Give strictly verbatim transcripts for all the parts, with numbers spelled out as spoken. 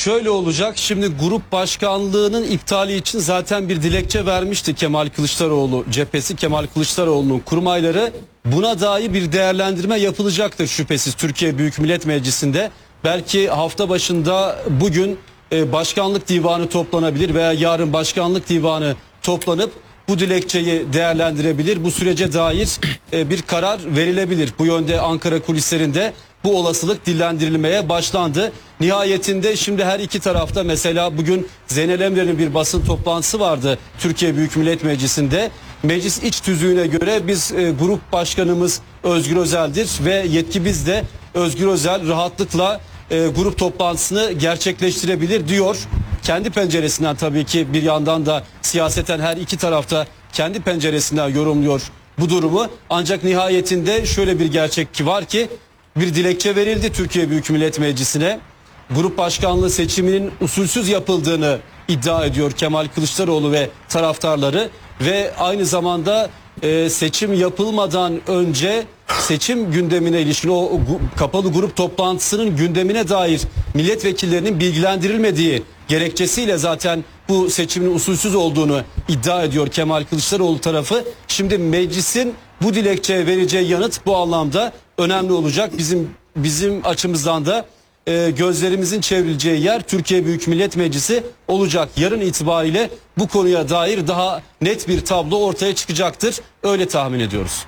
Şöyle olacak. Şimdi grup başkanlığının iptali için zaten bir dilekçe vermişti Kemal Kılıçdaroğlu cephesi, Kemal Kılıçdaroğlu'nun kurmayları. Buna dair bir değerlendirme yapılacaktır şüphesiz Türkiye Büyük Millet Meclisi'nde. Belki hafta başında bugün e, başkanlık divanı toplanabilir veya yarın başkanlık divanı toplanıp bu dilekçeyi değerlendirebilir. Bu sürece dair e, bir karar verilebilir. Bu yönde Ankara kulislerinde bu olasılık dillendirilmeye başlandı. Nihayetinde şimdi her iki tarafta, mesela bugün Zeynel Emre'nin bir basın toplantısı vardı Türkiye Büyük Millet Meclisi'nde. Meclis iç tüzüğüne göre biz e, grup başkanımız Özgür Özel'dir ve yetki bizde. Özgür Özel rahatlıkla e, grup toplantısını gerçekleştirebilir diyor. Kendi penceresinden, tabii ki bir yandan da siyaseten her iki tarafta kendi penceresinden yorumluyor bu durumu. Ancak nihayetinde şöyle bir gerçek ki var ki bir dilekçe verildi Türkiye Büyük Millet Meclisi'ne. Grup başkanlığı seçiminin usulsüz yapıldığını iddia ediyor Kemal Kılıçdaroğlu ve taraftarları ve aynı zamanda e, seçim yapılmadan önce seçim gündemine ilişkin o, o kapalı grup toplantısının gündemine dair milletvekillerinin bilgilendirilmediği gerekçesiyle zaten bu seçimin usulsüz olduğunu iddia ediyor Kemal Kılıçdaroğlu tarafı. Şimdi meclisin bu dilekçeye vereceği yanıt bu anlamda önemli olacak. Bizim bizim açımızdan da e, gözlerimizin çevrileceği yer Türkiye Büyük Millet Meclisi olacak. Yarın itibariyle bu konuya dair daha net bir tablo ortaya çıkacaktır. Öyle tahmin ediyoruz.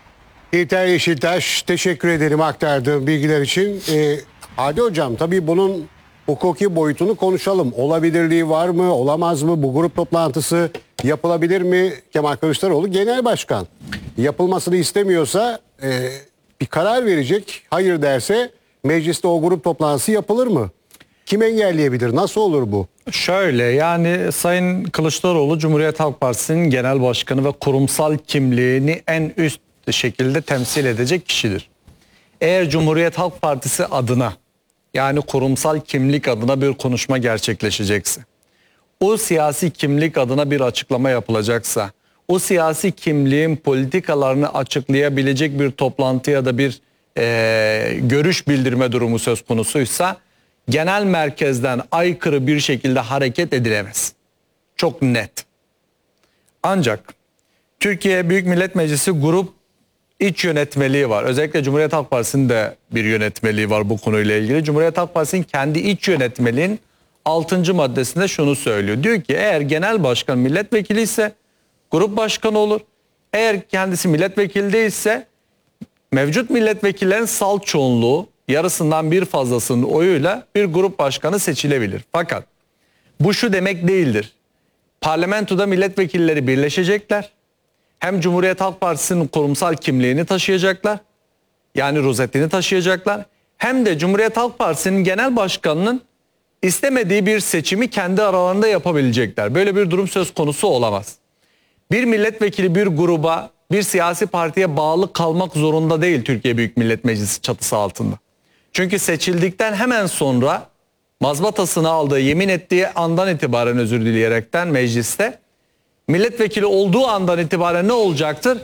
İlter Yeşiltaş, teşekkür ederim aktardığım bilgiler için. Ee, Adi Hocam, tabii bunun hukuki boyutunu konuşalım. Olabilirliği var mı, olamaz mı? Bu grup toplantısı yapılabilir mi? Kemal Kılıçdaroğlu genel başkan. Yapılmasını istemiyorsa e, bir karar verecek. Hayır derse mecliste o grup toplantısı yapılır mı? Kim engelleyebilir? Nasıl olur bu? Şöyle, yani Sayın Kılıçdaroğlu Cumhuriyet Halk Partisi'nin genel başkanı ve kurumsal kimliğini en üst şekilde temsil edecek kişidir. Eğer Cumhuriyet Halk Partisi adına, yani kurumsal kimlik adına bir konuşma gerçekleşecekse, o siyasi kimlik adına bir açıklama yapılacaksa, o siyasi kimliğin politikalarını açıklayabilecek bir toplantı ya da bir e, görüş bildirme durumu söz konusuysa, genel merkezden aykırı bir şekilde hareket edilemez. Çok net. Ancak Türkiye Büyük Millet Meclisi grup iç yönetmeliği var. Özellikle Cumhuriyet Halk Partisi'nin de bir yönetmeliği var bu konuyla ilgili. Cumhuriyet Halk Partisi'nin kendi iç yönetmeliğin altıncı maddesinde şunu söylüyor. Diyor ki eğer genel başkan milletvekili ise grup başkanı olur. Eğer kendisi milletvekili değilse mevcut milletvekillerin salt çoğunluğu, yarısından bir fazlasının oyuyla bir grup başkanı seçilebilir. Fakat bu şu demek değildir. Parlamentoda milletvekilleri birleşecekler. Hem Cumhuriyet Halk Partisi'nin kurumsal kimliğini taşıyacaklar. Yani rozetini taşıyacaklar. Hem de Cumhuriyet Halk Partisi'nin genel başkanının istemediği bir seçimi kendi aralarında yapabilecekler. Böyle bir durum söz konusu olamaz. Bir milletvekili bir gruba, bir siyasi partiye bağlı kalmak zorunda değil Türkiye Büyük Millet Meclisi çatısı altında. Çünkü seçildikten hemen sonra mazbatasını aldığı, yemin ettiği andan itibaren, özür dileyerekten mecliste, milletvekili olduğu andan itibaren ne olacaktır?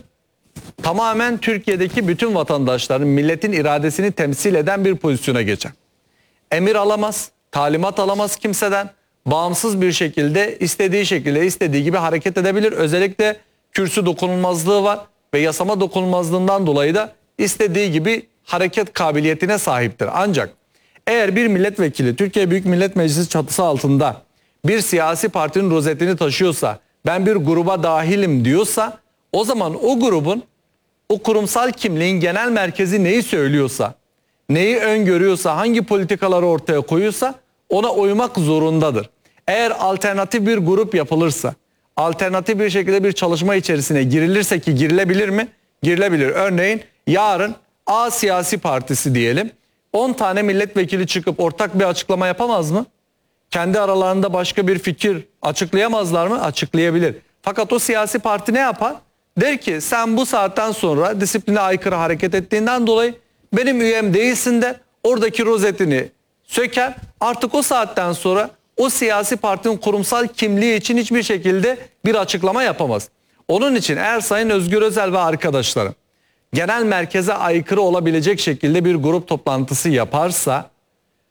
Tamamen Türkiye'deki bütün vatandaşların, milletin iradesini temsil eden bir pozisyona geçer. Emir alamaz, talimat alamaz kimseden. Bağımsız bir şekilde, istediği şekilde, istediği gibi hareket edebilir. Özellikle kürsü dokunulmazlığı var ve yasama dokunulmazlığından dolayı da istediği gibi hareket kabiliyetine sahiptir. Ancak eğer bir milletvekili Türkiye Büyük Millet Meclisi çatısı altında bir siyasi partinin rozetini taşıyorsa, ben bir gruba dahilim diyorsa, o zaman o grubun, o kurumsal kimliğin genel merkezi neyi söylüyorsa, neyi öngörüyorsa, hangi politikaları ortaya koyuyorsa ona uymak zorundadır. Eğer alternatif bir grup yapılırsa, alternatif bir şekilde bir çalışma içerisine girilirse, ki girilebilir mi? Girilebilir. Örneğin yarın A siyasi partisi diyelim, on tane milletvekili çıkıp ortak bir açıklama yapamaz mı? Kendi aralarında başka bir fikir açıklayamazlar mı? Açıklayabilir. Fakat o siyasi parti ne yapar? Der ki sen bu saatten sonra disipline aykırı hareket ettiğinden dolayı benim üyem değilsin der. Oradaki rozetini söker. Artık o saatten sonra o siyasi partinin kurumsal kimliği için hiçbir şekilde bir açıklama yapamaz. Onun için eğer Sayın Özgür Özel ve arkadaşları genel merkeze aykırı olabilecek şekilde bir grup toplantısı yaparsa,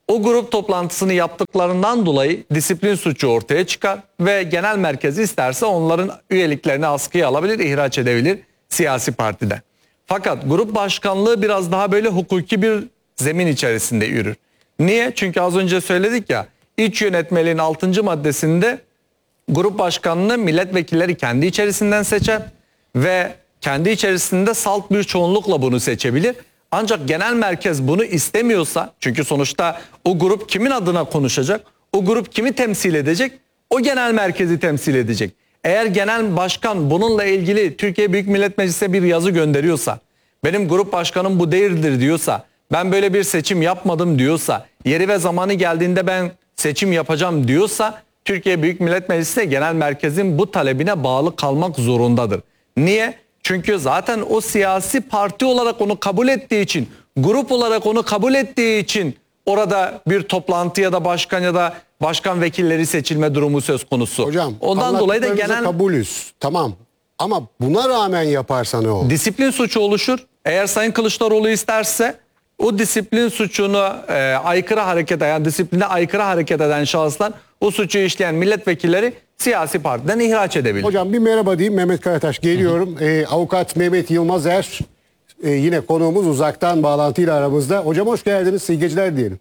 O grup toplantısını yaptıklarından dolayı disiplin suçu ortaya çıkar ve genel merkez isterse onların üyeliklerini askıya alabilir, ihraç edebilir siyasi partiden. Fakat grup başkanlığı biraz daha böyle hukuki bir zemin içerisinde yürür. Niye? Çünkü az önce söyledik ya, iç yönetmeliğin altıncı maddesinde grup başkanını milletvekilleri kendi içerisinden seçer ve kendi içerisinde salt bir çoğunlukla bunu seçebilir. Ancak genel merkez bunu istemiyorsa, çünkü sonuçta o grup kimin adına konuşacak, o grup kimi temsil edecek, o genel merkezi temsil edecek. Eğer genel başkan bununla ilgili Türkiye Büyük Millet Meclisi'ne bir yazı gönderiyorsa, benim grup başkanım bu değildir diyorsa, ben böyle bir seçim yapmadım diyorsa, yeri ve zamanı geldiğinde ben seçim yapacağım diyorsa, Türkiye Büyük Millet Meclisi de genel merkezin bu talebine bağlı kalmak zorundadır. Niye? Çünkü zaten o siyasi parti olarak onu kabul ettiği için, grup olarak onu kabul ettiği için orada bir toplantı ya da başkan ya da başkan vekilleri seçilme durumu söz konusu. Hocam, ondan dolayı da anlattıklarınıza genel kabulüz. Tamam. Ama buna rağmen yaparsa ne olur? disiplin suçu oluşur. Eğer Sayın Kılıçdaroğlu isterse o disiplin suçunu e, aykırı hareket eden, disipline aykırı hareket eden şahıslar, o suçu işleyen milletvekilleri siyasi partiden ihraç edebilir. Hocam bir merhaba diyeyim. Mehmet Karataş geliyorum. Ee, avukat Mehmet Yılmaz Er e, yine konuğumuz uzaktan bağlantıyla aramızda. Hocam hoş geldiniz. İyi geceler diyelim.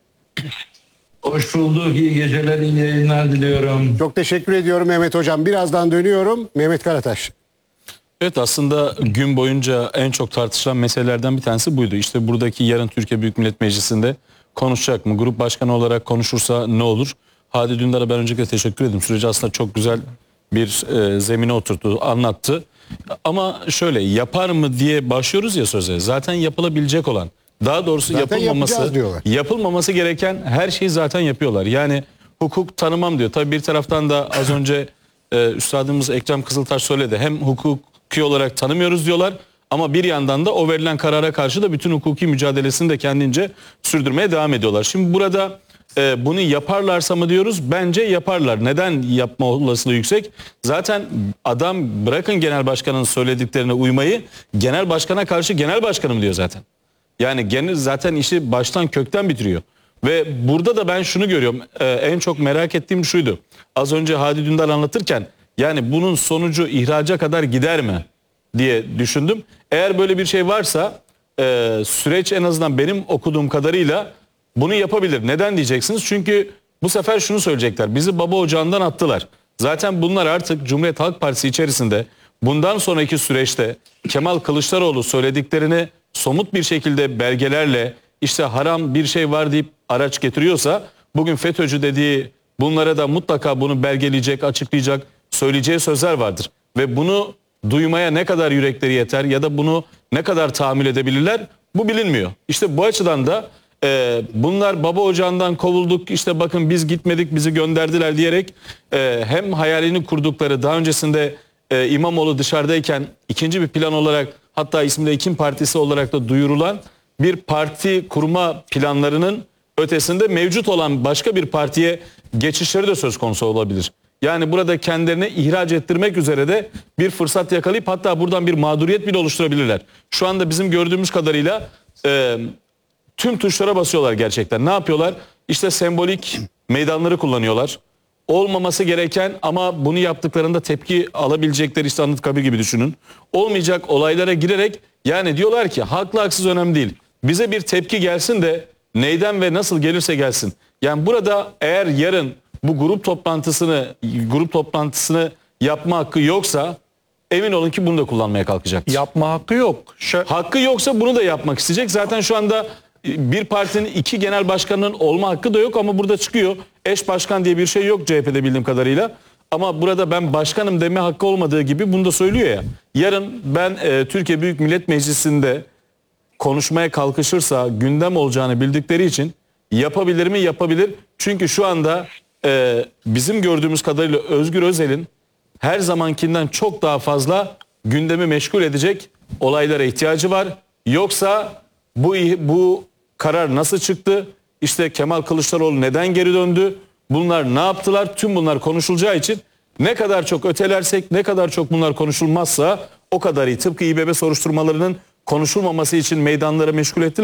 Hoş bulduk. İyi geceler, iyi yayınlar diliyorum. Çok teşekkür ediyorum Mehmet Hocam. Birazdan dönüyorum. Mehmet Karataş. Evet, aslında gün boyunca en çok tartışılan meselelerden bir tanesi buydu. İşte buradaki yarın Türkiye Büyük Millet Meclisi'nde konuşacak mı? Grup başkanı olarak konuşursa ne olur? Hadi Dündar'a ben öncelikle teşekkür ederim. Süreci aslında çok güzel bir e, zemine oturttu, anlattı. Ama şöyle, yapar mı diye başlıyoruz ya söze. Zaten yapılabilecek olan, daha doğrusu Zaten yapacağız yapılmaması diyorlar. yapılmaması gereken her şeyi zaten yapıyorlar. Yani hukuk tanımam diyor. Tabii bir taraftan da az önce e, üstadımız Ekrem Kızıltaş söyledi. Hem hukuki olarak tanımıyoruz diyorlar, ama bir yandan da o verilen karara karşı da bütün hukuki mücadelesini de kendince sürdürmeye devam ediyorlar. Şimdi burada e, bunu yaparlarsa mı diyoruz? Bence yaparlar. Neden yapma olasılığı yüksek? Zaten adam, bırakın genel başkanın söylediklerine uymayı, genel başkana karşı genel başkanım diyor zaten. Yani genel zaten işi baştan kökten bitiriyor. Ve burada da ben şunu görüyorum. Ee, en çok merak ettiğim şuydu. Az önce Hadi Dündar anlatırken, yani bunun sonucu ihraca kadar gider mi diye düşündüm. Eğer böyle bir şey varsa e, süreç en azından benim okuduğum kadarıyla bunu yapabilir. Neden diyeceksiniz? Çünkü bu sefer şunu söyleyecekler. Bizi baba ocağından attılar. Zaten bunlar artık Cumhuriyet Halk Partisi içerisinde bundan sonraki süreçte Kemal Kılıçdaroğlu söylediklerini somut bir şekilde belgelerle, işte haram bir şey var deyip araç getiriyorsa, bugün FETÖ'cü dediği bunlara da mutlaka bunu belgeleyecek, açıklayacak, söyleyeceği sözler vardır. Ve bunu duymaya ne kadar yürekleri yeter ya da bunu ne kadar tahammül edebilirler, bu bilinmiyor. İşte bu açıdan da e, bunlar baba ocağından kovulduk, işte bakın biz gitmedik, bizi gönderdiler diyerek e, hem hayalini kurdukları, daha öncesinde e, İmamoğlu dışarıdayken ikinci bir plan olarak, hatta isminde Ekim Partisi olarak da duyurulan bir parti kurma planlarının ötesinde mevcut olan başka bir partiye geçişleri de söz konusu olabilir. Yani burada kendilerini ihraç ettirmek üzere de bir fırsat yakalayıp hatta buradan bir mağduriyet bile oluşturabilirler. Şu anda bizim gördüğümüz kadarıyla e, tüm tuşlara basıyorlar gerçekten. Ne yapıyorlar? İşte sembolik meydanları kullanıyorlar. Olmaması gereken ama bunu yaptıklarında tepki alabilecekleri, işte Anıtkabir gibi düşünün. Olmayacak olaylara girerek, yani diyorlar ki haklı haksız önemli değil. Bize bir tepki gelsin de neyden ve nasıl gelirse gelsin. Yani burada eğer yarın bu grup toplantısını grup toplantısını yapma hakkı yoksa, emin olun ki bunu da kullanmaya kalkacak. Yapma hakkı yok. Şö- Hakkı yoksa bunu da yapmak isteyecek. Zaten şu anda bir partinin iki genel başkanının olma hakkı da yok, ama burada çıkıyor. Eş başkan diye bir şey yok C H P'de bildiğim kadarıyla. Ama burada ben başkanım deme hakkı olmadığı gibi bunu da söylüyor ya. Yarın ben e, Türkiye Büyük Millet Meclisi'nde konuşmaya kalkışırsa gündem olacağını bildikleri için yapabilir mi? Yapabilir. Çünkü şu anda e, bizim gördüğümüz kadarıyla Özgür Özel'in her zamankinden çok daha fazla gündemi meşgul edecek olaylara ihtiyacı var. Yoksa bu bu karar nasıl çıktı? İşte Kemal Kılıçdaroğlu neden geri döndü? Bunlar ne yaptılar? Tüm bunlar konuşulacağı için ne kadar çok ötelersek, ne kadar çok bunlar konuşulmazsa o kadar iyi. Tıpkı İBB soruşturmalarının konuşulmaması için meydanlara meşgul ettiler ya.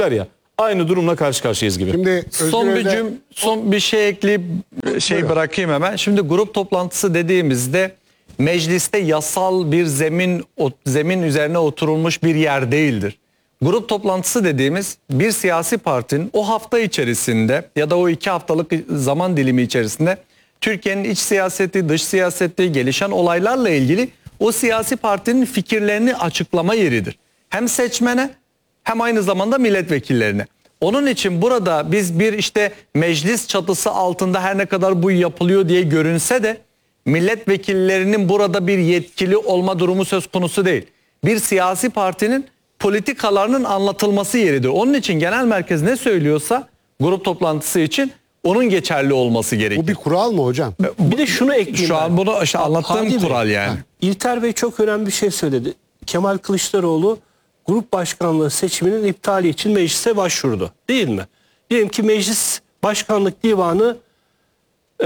aynı durumla karşı karşıyayız gibi. Şimdi Son bir Özgür cüm, son bir şey ekleyip şey Buyurun. bırakayım hemen. Şimdi grup toplantısı dediğimizde mecliste yasal bir zemin o- zemin üzerine oturulmuş bir yer değildir. Grup toplantısı dediğimiz bir siyasi partinin o hafta içerisinde ya da o iki haftalık zaman dilimi içerisinde Türkiye'nin iç siyaseti, dış siyaseti, gelişen olaylarla ilgili o siyasi partinin fikirlerini açıklama yeridir. Hem seçmene hem aynı zamanda milletvekillerine. Onun için burada biz bir işte meclis çatısı altında her ne kadar bu yapılıyor diye görünse de milletvekillerinin burada bir yetkili olma durumu söz konusu değil. Bir siyasi partinin politikalarının anlatılması yeridir. Onun için genel merkez ne söylüyorsa grup toplantısı için onun geçerli olması gerekir. bu bir kural mı hocam? Bir de şunu ekleyeyim. Şu an ben. bunu işte anlattığım Hadi Bey, kural yani. İlter Bey çok önemli bir şey söyledi. Kemal Kılıçdaroğlu grup başkanlığı seçiminin iptali için meclise başvurdu. Değil mi? Diyelim ki meclis başkanlık divanı e,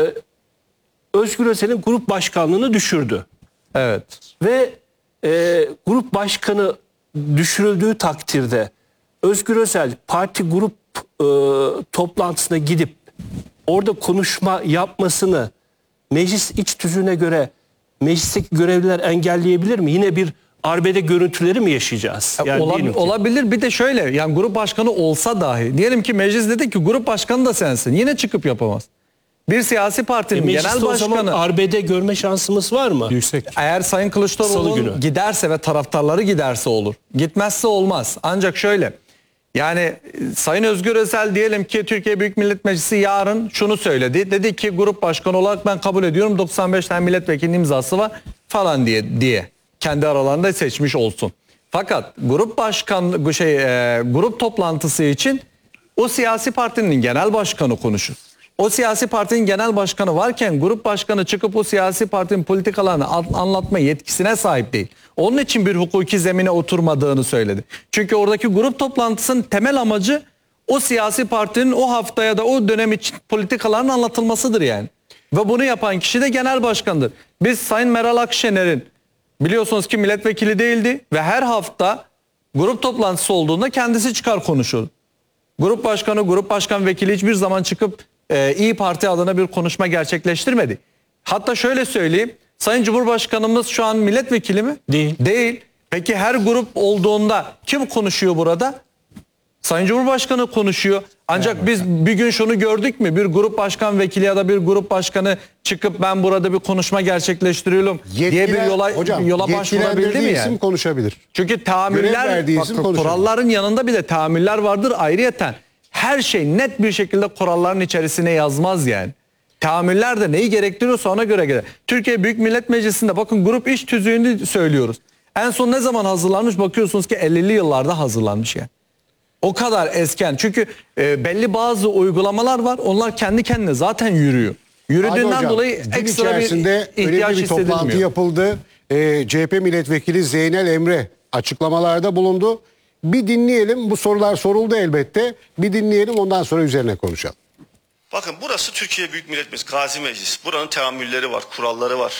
Özgür Özel'in grup başkanlığını düşürdü. Evet. Ve e, grup başkanı düşürüldüğü takdirde Özgür Özel parti grup e, toplantısına gidip orada konuşma yapmasını meclis iç tüzüğüne göre meclisteki görevliler engelleyebilir mi? Yine bir arbede görüntüleri mi yaşayacağız? Yani Olab- diyelim ki- olabilir. Bir de şöyle yani grup başkanı olsa dahi diyelim ki meclis dedi ki grup başkanı da sensin. Yine çıkıp yapamaz. Bir siyasi partinin Mecliste genel o zaman başkanı arbede görme şansımız var mı? Yüksek. eğer Sayın Salı Kılıçdaroğlu günü. giderse ve taraftarları giderse olur. Gitmezse olmaz. Ancak şöyle yani e, Sayın Özgür Özel diyelim ki Türkiye Büyük Millet Meclisi yarın şunu söyledi. Dedi ki grup başkanı olarak ben kabul ediyorum doksan beş tane milletvekilinin imzası var falan diye diye kendi aralarında seçmiş olsun. Fakat grup başkan bu şey e, grup toplantısı için o siyasi partinin genel başkanı konuşur. O siyasi partinin genel başkanı varken grup başkanı çıkıp o siyasi partinin politikalarını an- anlatma yetkisine sahip değil. Onun için bir hukuki zemine oturmadığını söyledi. Çünkü oradaki grup toplantısının temel amacı o siyasi partinin o haftaya da o dönem için politikalarının anlatılmasıdır yani. Ve bunu yapan kişi de genel başkandır. Biz Sayın Meral Akşener'in biliyorsunuz ki milletvekili değildi ve her hafta grup toplantısı olduğunda kendisi çıkar konuşur. Grup başkanı, grup başkan vekili hiçbir zaman çıkıp e, İyi Parti adına bir konuşma gerçekleştirmedi. Hatta şöyle söyleyeyim, Sayın Cumhurbaşkanımız şu an milletvekili mi? Değil. Değil. Peki her grup olduğunda kim konuşuyor burada? Sayın Cumhurbaşkanı konuşuyor. Ancak biz bir gün şunu gördük mü? Bir grup başkan vekili ya da bir grup başkanı çıkıp ben burada bir konuşma gerçekleştiriyorum diye bir Yetkiler- yola, hocam, yola başvurabildi yetkilendirdiği mi yani? isim konuşabilir. Çünkü Görev tahammüller, verdiği bak, isim konuşalım. kuralların yanında bir de tahammüller vardır ayrıyeten. Her şey net bir şekilde kuralların içerisine yazmaz yani. Tahammüller de neyi gerektiriyorsa ona göre gelir. Türkiye Büyük Millet Meclisi'nde bakın grup iş tüzüğünü söylüyoruz. En son ne zaman hazırlanmış bakıyorsunuz ki ellili yıllarda hazırlanmış yani. O kadar esken. Çünkü e, belli bazı uygulamalar var. Onlar kendi kendine zaten yürüyor. Hadi Yürüdüğünden hocam, dolayı gün ekstra bir içerisinde ihtiyaç önemli bir toplantı hissedilmiyor. yapıldı. Ee, C H P milletvekili Zeynel Emre açıklamalarda bulundu. Bir dinleyelim. Bu sorular soruldu elbette. Bir dinleyelim, ondan sonra üzerine konuşalım. Bakın burası Türkiye Büyük Millet Meclisi, Gazi Meclis. Buranın teamülleri var, kuralları var.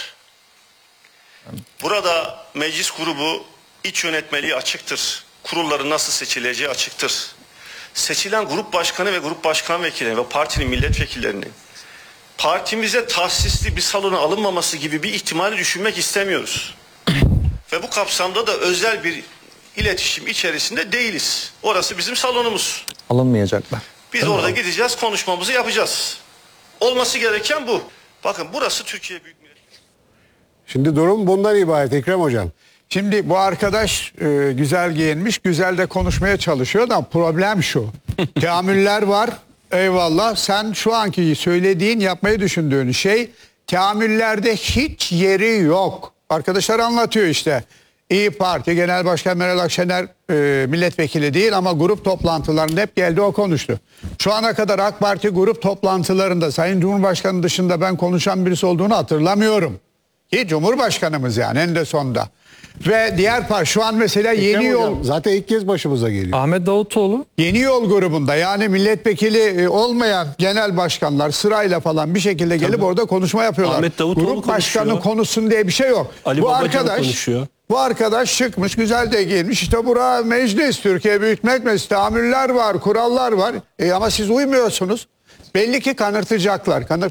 Burada meclis grubu iç yönetmeliği açıktır. Kurulların nasıl seçileceği açıktır. Seçilen grup başkanı ve grup başkan vekilleri ve partinin milletvekillerinin partimize tahsisli bir salona alınmaması gibi bir ihtimali düşünmek istemiyoruz. Ve bu kapsamda da özel bir iletişim içerisinde değiliz. Orası bizim salonumuz. Alınmayacaklar. Biz orada gideceğiz, konuşmamızı yapacağız. Olması gereken bu. Bakın burası Türkiye Büyük Millet Meclisi. Şimdi durum bundan ibaret Ekrem hocam. Şimdi bu arkadaş e, güzel giyinmiş, güzel de konuşmaya çalışıyor da problem şu. Teamüller var, eyvallah. Sen şu anki söylediğin, yapmayı düşündüğün şey teamüllerde hiç yeri yok. Arkadaşlar anlatıyor işte. İyi Parti Genel Başkan Meral Akşener e, milletvekili değil ama grup toplantılarında hep geldi o konuştu. Şu ana kadar AK Parti grup toplantılarında Sayın Cumhurbaşkanı dışında ben konuşan birisi olduğunu hatırlamıyorum. Ki Cumhurbaşkanımız yani en de sonda. Ve diğer parti şu an mesela Ekrem Yeni Yol hocam, zaten ilk kez başımıza geliyor. Ahmet Davutoğlu Yeni Yol grubunda yani milletvekili e, olmayan genel başkanlar sırayla falan bir şekilde gelip orada konuşma yapıyorlar. Ahmet Davutoğlu Grup başkanı konuşuyor. konuşsun diye bir şey yok. Ali bu Babacan arkadaş konuşuyor. Bu arkadaş çıkmış, güzel de giyinmiş. İşte bura meclis, Türkiye Büyük Millet Meclisi, tahammüller var, kurallar var. E ama siz uymuyorsunuz. Belli ki kanırtacaklar. Kanır